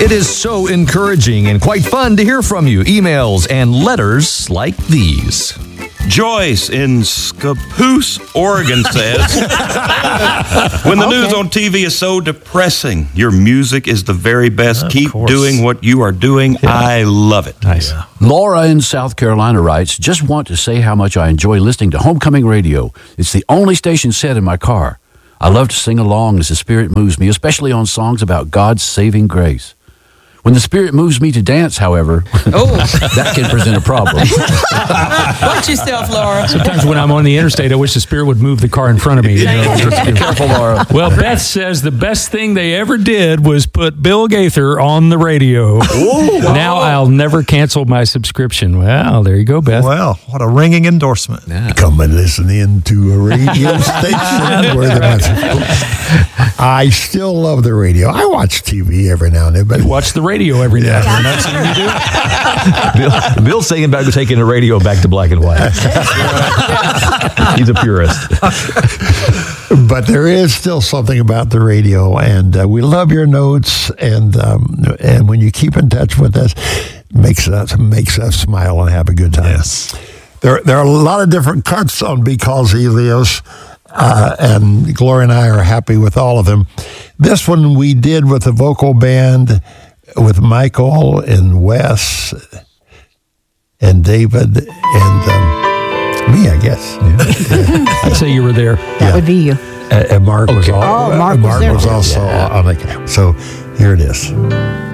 It is so encouraging and quite fun to hear from you. Emails and letters like these. Joyce in Scappoose, Oregon says, when the news on TV is so depressing, your music is the very best. Keep doing what you are doing. Yeah. I love it. Nice. Yeah. Laura in South Carolina writes, just want to say how much I enjoy listening to Homecoming Radio. It's the only station set in my car. I love to sing along as the Spirit moves me, especially on songs about God's saving grace. When the Spirit moves me to dance, however, that can present a problem. Watch yourself, Laura. Sometimes when I'm on the interstate, I wish the Spirit would move the car in front of me. Be careful, Laura. Well, Beth says the best thing they ever did was put Bill Gaither on the radio. Now I'll never cancel my subscription. Well, there you go, Beth. Well, what a ringing endorsement. Yeah. Come and listen in to a radio station where I still love the radio. I watch TV every now and then, but watch the radio every now and then. That's what you do. Bill's saying about taking the radio back to black and white. He's a purist. But there is still something about the radio, and we love your notes, and when you keep in touch with us, makes us smile and have a good time. Yes. There are a lot of different cuts on Because Helios, and Gloria and I are happy with all of them. This one we did with a vocal band with Michael and Wes and David and me, I guess. Yeah. I'd say you were there. That would be you. And Mark was Mark was also on the. So here it is.